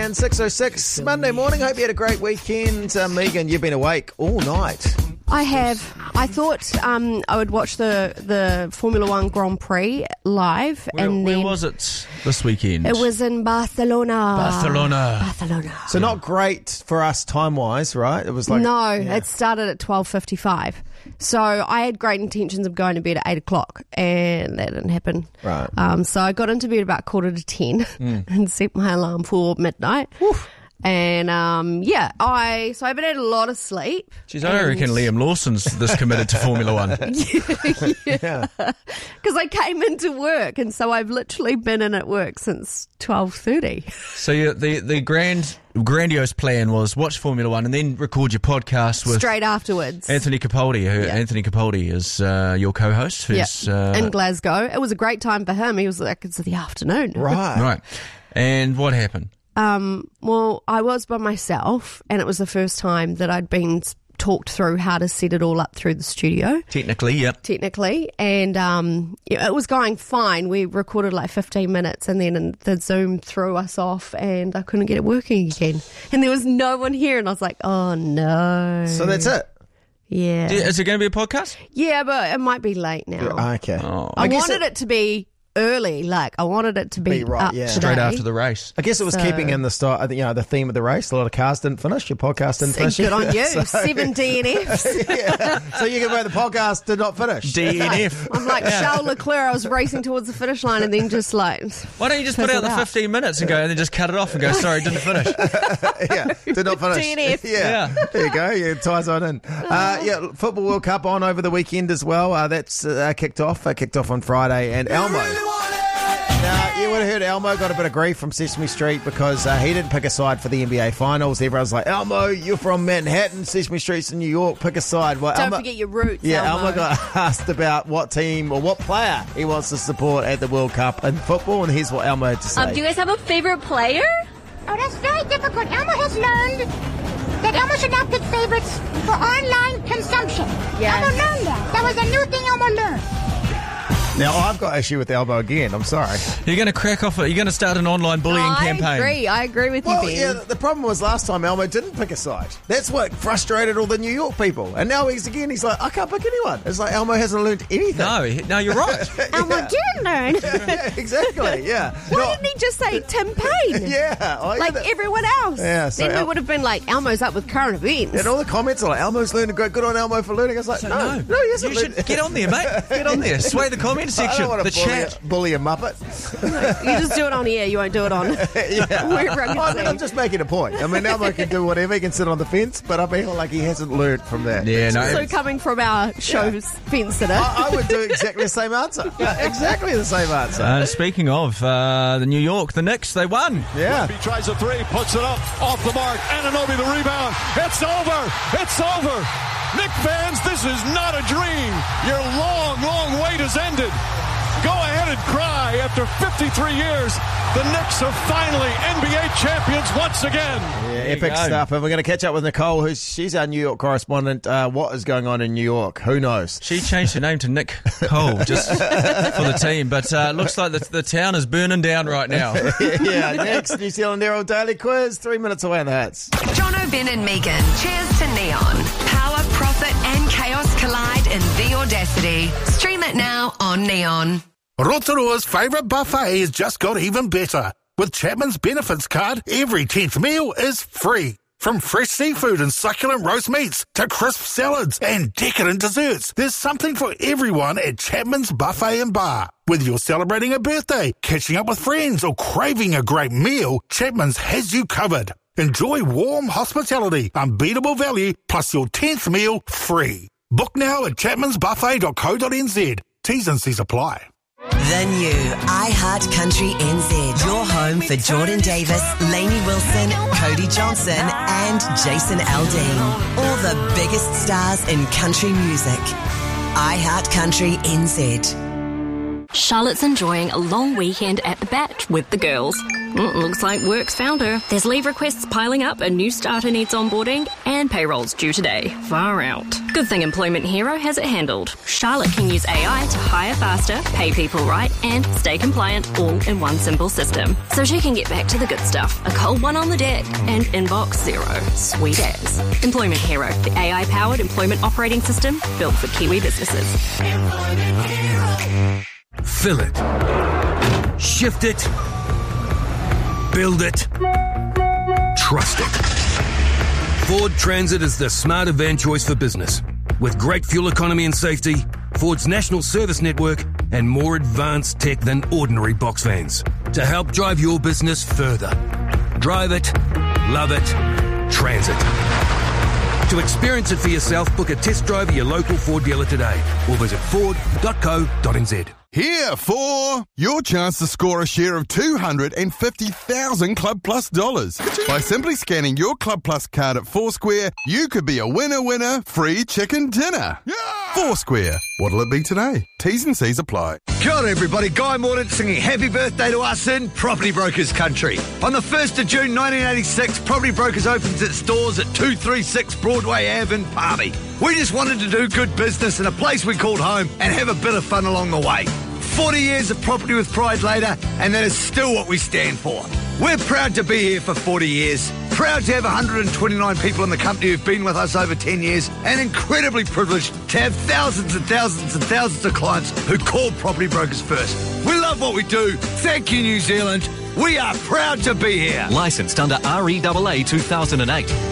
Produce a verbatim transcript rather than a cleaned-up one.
And six oh six, Monday morning. Hope you had a great weekend. Uh, Megan, you've been awake all night. I have. I thought um, I would watch the, the Formula One Grand Prix live. Where, and where then was it this weekend? It was in Barcelona. Barcelona. Barcelona. So not great for us time-wise, right? It was like No, yeah. it started at twelve fifty-five. So I had great intentions of going to bed at eight o'clock, and that didn't happen. Right. Um, so I got into bed about quarter to ten mm. and set my alarm for midnight. Oof. And um, yeah, I so I haven't had a lot of sleep. Jeez, I reckon Liam Lawson's this committed to Formula One. yeah, because I came into work, and so I've literally been in at work since twelve thirty. So you, the the grand grandiose plan was watch Formula One and then record your podcast with straight afterwards. Anthony Capaldi. Who, yeah. Anthony Capaldi is uh, your co-host. Who's yeah. uh, in Glasgow. It was a great time for him. He was like, it's the afternoon, right? Right. And what happened? Um, well, I was by myself, and it was the first time that I'd been talked through how to set it all up through the studio. Technically, yep. Technically, and um, it was going fine. We recorded like fifteen minutes, and then the Zoom threw us off, and I couldn't get it working again. And there was no one here, and I was like, oh no. So that's it? Yeah. Is it going to be a podcast? Yeah, but it might be late now. Okay. Oh. I, I wanted it- it to be early, like I wanted it to be, Be right, up yeah. today. Straight after the race. I guess it was So- keeping in the style, you know, the theme of the race. A lot of cars didn't finish. Your podcast didn't finish. Good on you. So- Seven D N Fs. yeah. So you can vote the podcast did not finish. D N F. I'm like Charles Leclerc. I was racing towards the finish line and then just like... Why don't you just put Fizzled out the out. fifteen minutes and go and then just cut it off and go, sorry, didn't finish. yeah, did not finish. D N F. Yeah. Yeah. There you go. Yeah, ties on in. Uh, yeah, Football World Cup on over the weekend as well. Uh, that's uh, kicked off. Uh, kicked off on Friday. And Elmo. Now, you would have heard Elmo got a bit of grief from Sesame Street because uh, he didn't pick a side for the N B A Finals. Everyone's like, Elmo, you're from Manhattan, Sesame Street's in New York, pick a side. Well, Don't Elmo, forget your roots, Yeah, Elmo. Elmo got asked about what team or what player he wants to support at the World Cup in football, and here's what Elmo had to say. Um, do you guys have a favorite player? Oh, that's very difficult. Elmo has learned that Elmo should not pick favorites for online consumption. Yes. Elmo learned that. That was a new thing Elmo learned. Now, I've got issue with Elmo again. I'm sorry. You're going to crack off, you're going to start an online bullying I campaign. agree. I agree with you, Well, Ben. yeah, the problem was last time Elmo didn't pick a side. That's what frustrated all the New York people. And now he's again, he's like, I can't pick anyone. It's like Elmo hasn't learned anything. No, he- no, you're right. Elmo didn't learn. Yeah, exactly, yeah. Why No, didn't he just say Tim Payne? yeah. Oh, yeah, Like that- everyone else. Yeah, so then we El- would have been like, Elmo's up with current events. And all the comments are like, Elmo's learning great. Good on Elmo for learning. I was like, no, no, no, he hasn't you should learned. get on there, mate. Get on there. Sway the comment I section, don't want the to bully, chat. a, bully a Muppet. You just do it on air. You won't do it on. yeah. Wherever I can I see. mean, I'm just making a point. I mean, Elmo can do whatever. He can sit on the fence, but I feel like he hasn't learned from that. Yeah, no. So coming from our show's fence sitter. I, I would do exactly the same answer. Exactly the same answer. Uh, speaking of uh, the New York, the Knicks, they won. Yeah. He tries a three, puts it up, off the mark. Anunoby the rebound. It's over. It's over. Knick fans, this is not a dream. Your long, long wait has ended. Go ahead and cry. After fifty-three years, the Knicks are finally N B A champions once again. Yeah, you epic go. stuff. And we're going to catch up with Nicole, who's she's our New York correspondent. Uh, what is going on in New York? Who knows? She changed her name to Nick Cole just for the team, but uh, looks like the, the town is burning down right now. yeah, next New Zealand Herald Daily Quiz. Three minutes away on the hits. Jono, Ben and Megan. Cheers to Neon. Power, profit and chaos collide in The Audacity. Stream it now on Neon. Rotorua's favourite buffet has just got even better. With Chapman's Benefits card, every tenth meal is free. From fresh seafood and succulent roast meats to crisp salads and decadent desserts, there's something for everyone at Chapman's Buffet and Bar. Whether you're celebrating a birthday, catching up with friends or craving a great meal, Chapman's has you covered. Enjoy warm hospitality, unbeatable value, plus your tenth meal free. Book now at chapmans buffet dot co dot n z. T's and C's apply. The new iHeart Country N Z. Your home for Jordan Davis, Lainey Wilson, Cody Johnson and Jason Aldean. All the biggest stars in country music. iHeart Country N Z. Charlotte's enjoying a long weekend at the Bat with the girls. Well, looks like work's found her. There's leave requests piling up, a new starter needs onboarding, and payroll's due today. Far out. Good thing Employment Hero has it handled. Charlotte can use A I to hire faster, pay people right, and stay compliant all in one simple system. So she can get back to the good stuff. A cold one on the deck and inbox zero. Sweet as. Employment Hero, the A I-powered employment operating system built for Kiwi businesses. Fill it. Shift it. Build it. Trust it. Ford Transit is the smarter van choice for business. With great fuel economy and safety, Ford's national service network, and more advanced tech than ordinary box vans to help drive your business further. Drive it. Love it. Transit. To experience it for yourself, book a test drive at your local Ford dealer today or visit ford dot co dot n z. Here for your chance to score a share of two hundred fifty thousand Club Plus dollars. By simply scanning your Club Plus card at Foursquare, you could be a winner winner free chicken dinner. Yeah! Foursquare. What'll it be today? T's and C's apply. Kia ora everybody, Guy Mordaunt singing happy birthday to us in Property Brokers country. On the first of June nineteen eighty-six, Property Brokers opens its doors at two thirty-six Broadway Ave in Palmy. We just wanted to do good business in a place we called home and have a bit of fun along the way. forty years of property with pride later, and that is still what we stand for. We're proud to be here for forty years, proud to have one hundred twenty-nine people in the company who've been with us over ten years, and incredibly privileged to have thousands and thousands and thousands of clients who call Property Brokers first. We love what we do. Thank you, New Zealand. We are proud to be here. Licensed under R E A A two thousand eight.